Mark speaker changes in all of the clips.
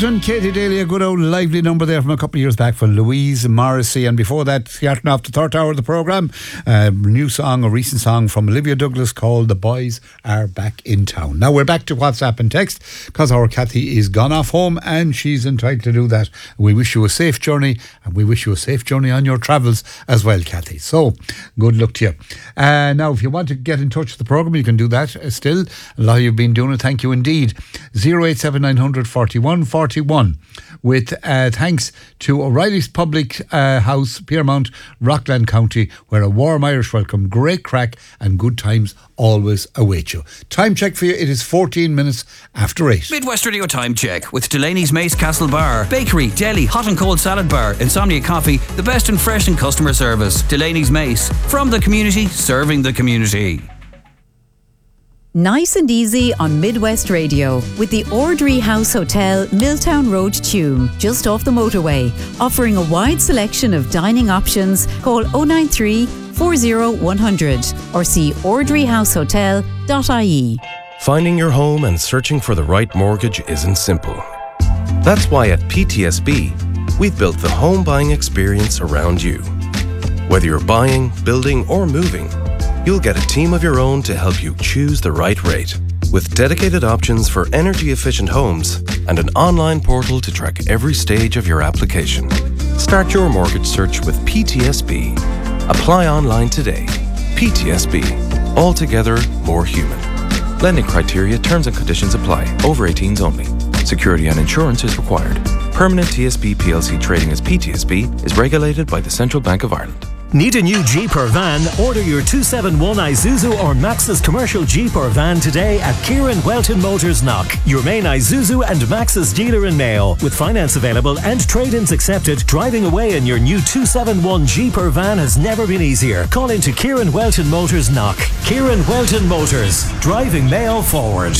Speaker 1: And Katie Daly, a good old lively number there from a couple of years back for Louise Morrissey. And before that, starting off the third hour of the programme, a recent song from Olivia Douglas called The Boys Are Back in Town. Now we're back to WhatsApp and text because our Kathy is gone off home and she's entitled to do that. We wish you a safe journey and we wish you a safe journey on your travels as well, Kathy. So good luck to you. Now if you want to get in touch with the programme, you can do that still. A lot of you have been doing it. Thank you indeed. 087 41 41 with thanks to O'Reilly's Public House, Piermount, Rockland County, where a warm Irish welcome, great crack and good times always await you. Time check for you, it is 14 minutes after 8.
Speaker 2: Midwest Radio Time Check with Delaney's Mace Castle Bar, Bakery, Deli, Hot and Cold Salad Bar, Insomnia Coffee, the best in fresh and customer service. Delaney's Mace, from the community, serving the community.
Speaker 3: Nice and easy on Midwest Radio with the Ordry House Hotel, Milltown Road, Tuam, just off the motorway. Offering a wide selection of dining options. Call 093 40 100 or see ordryhousehotel.ie.
Speaker 4: Finding your home and searching for the right mortgage isn't simple. That's why at PTSB, we've built the home buying experience around you. Whether you're buying, building, or moving, you'll get a team of your own to help you choose the right rate. With dedicated options for energy-efficient homes and an online portal to track every stage of your application. Start your mortgage search with PTSB. Apply online today. PTSB. Altogether more human. Lending criteria, terms and conditions apply. Over 18s only. Security and insurance is required. Permanent TSB PLC trading as PTSB is regulated by the Central Bank of Ireland.
Speaker 5: Need a new Jeep or van? Order your 271 Isuzu or Maxus commercial Jeep or van today at Kieran Welton Motors Knock, your main Isuzu and Maxus dealer in Mayo. With finance available and trade-ins accepted, driving away in your new 271 Jeep or van has never been easier. Call into Kieran Welton Motors Knock. Kieran Welton Motors, driving Mayo forward.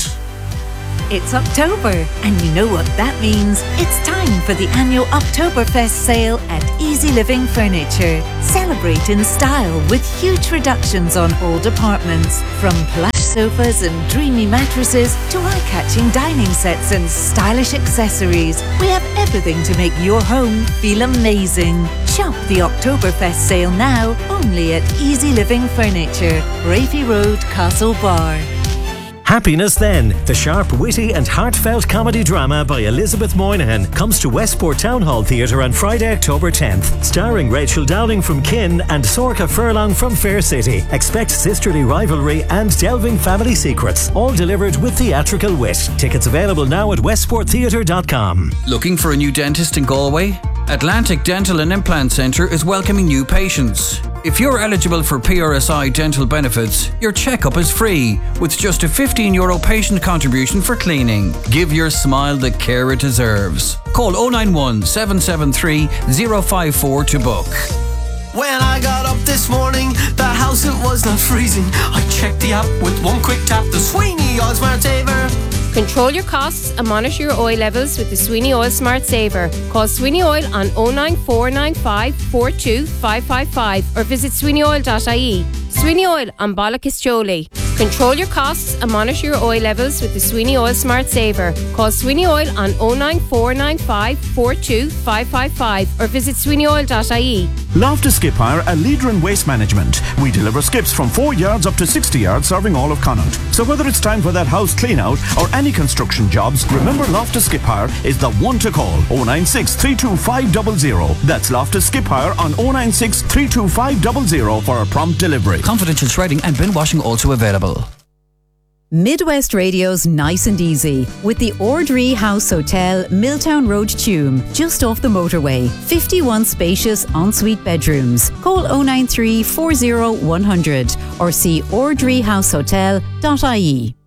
Speaker 6: It's October, and you know what that means. It's time for the annual Oktoberfest sale at Easy Living Furniture. Celebrate in style with huge reductions on all departments. From plush sofas and dreamy mattresses to eye-catching dining sets and stylish accessories. We have everything to make your home feel amazing. Shop the Oktoberfest sale now, only at Easy Living Furniture, Rafi Road, Castlebar.
Speaker 5: Happiness Then, the sharp, witty and heartfelt comedy drama by Elizabeth Moynihan, comes to Westport Town Hall Theatre on Friday, October 10th. Starring Rachel Dowling from Kin and Sorcha Furlong from Fair City. Expect sisterly rivalry and delving family secrets, all delivered with theatrical wit. Tickets available now at westporttheatre.com.
Speaker 2: Looking for a new dentist in Galway? Atlantic Dental and Implant Centre is welcoming new patients. If you're eligible for PRSI dental benefits, your checkup is free with just a €15 patient contribution for cleaning. Give your smile the care it deserves. Call 091 773 054 to book.
Speaker 7: When I got up this morning, the house it was not freezing. I checked the app with one quick tap, the Sweeney Oil Smart Saver.
Speaker 8: Control your costs and monitor your oil levels with the Sweeney Oil Smart Saver. Call Sweeney Oil on 09495 42 555 or visit sweeneyoil.ie. Sweeney Oil on Ballacastoli. Control your costs and monitor your oil levels with the Sweeney Oil Smart Saver. Call Sweeney Oil on 09495 42 555 or visit sweeneyoil.ie.
Speaker 9: Loftus Skip Hire, a leader in waste management. We deliver skips from 4 yards up to 60 yards, serving all of Connaught. So whether it's time for that house clean out or any construction jobs, remember Loftus Skip Hire is the one to call. 096 325 00. That's Loftus Skip Hire on 096 325 00 for a prompt delivery.
Speaker 2: Confidential shredding and bin washing also available.
Speaker 3: Midwest Radio's Nice and Easy with the Ordry House Hotel, Milltown Road, Tuam, just off the motorway. 51 spacious ensuite bedrooms. Call 093 40 100 or see ordryhousehotel.ie.